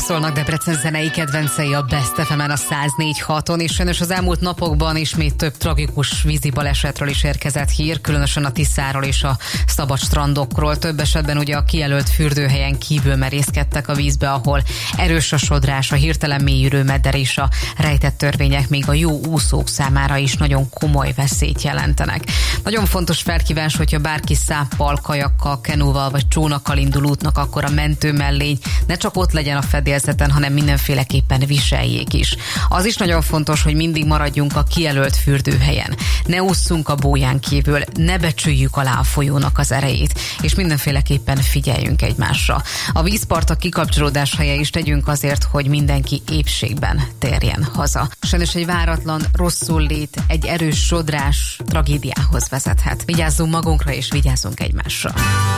Szólnak Debrecen zenei kedvencei a Best FM-en a 104.6-on, és sajnos az elmúlt napokban ismét több tragikus vízi balesetről is érkezett hír, különösen a Tiszáról és a szabad strandokról. Több esetben ugye a kijelölt fürdőhelyen kívül merészkedtek a vízbe, ahol erős a sodrás, a hirtelen mélyülő meder és a rejtett törvények még a jó úszók számára is nagyon komoly veszélyt jelentenek. Nagyon fontos felkívás, hogyha bárki száppal, kajakkal, kenúval vagy csónakkal indul útnak, akkor a mentőmellény ne csak ott legyen a fedélzeten, hanem mindenféleképpen viseljék is. Az is nagyon fontos, hogy mindig maradjunk a kijelölt fürdőhelyen. Ne ússzunk a bóján kívül, ne becsüljük alá a folyónak az erejét, és mindenféleképpen figyeljünk egymásra. A vízpart a kikapcsolódás helye is, tegyünk azért, hogy mindenki épségben térjen haza. Sajnos egy váratlan rosszullét, egy erős sodrás tragédiához vezethet. Vigyázzunk magunkra és vigyázzunk egymásra.